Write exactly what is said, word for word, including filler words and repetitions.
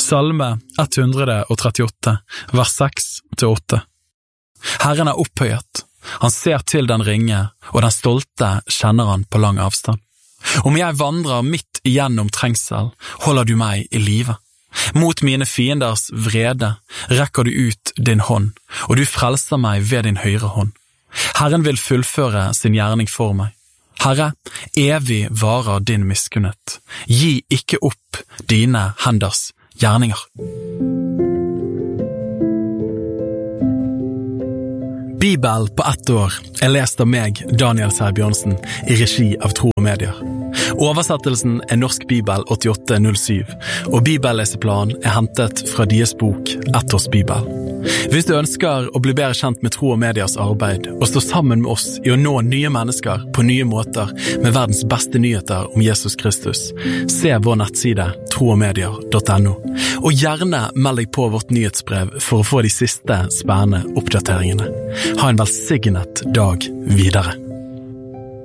Salme ett hundre og trettiåtte, vers seks til åtte. Herren er opphøyet, han ser til den ringe, og den stolte kjenner han på lang avstand. Om jeg vandrer midt igjennom trengsel, holder du meg i live. Mot mine fienders vrede rekker du ut din hånd, og du frelser meg ved din høyre hånd. Herren vil fullføre sin gjerning for meg. Herre, evig varer din miskunnhet. Gi ikke opp dine henders gjerninger. Bibel på ett år er lest av meg, Daniel Sæbjørnsen, i regi av Tro og Medier. Oversettelsen er Norsk Bibel åttiåtte null syv, og bibelleseplan er hentet fra deres bok Ett års Bibel. Hvis du ønsker å bli bedre kjent med Tro og Medias arbeid, og stå sammen med oss i å nå nye mennesker på nye måter med verdens beste nyheter om Jesus Kristus, se vår nettside tro og medier punktum no, og gjerne meld deg på vårt nyhetsbrev for å få de siste spennende oppdateringene. Ha en velsignet dag videre.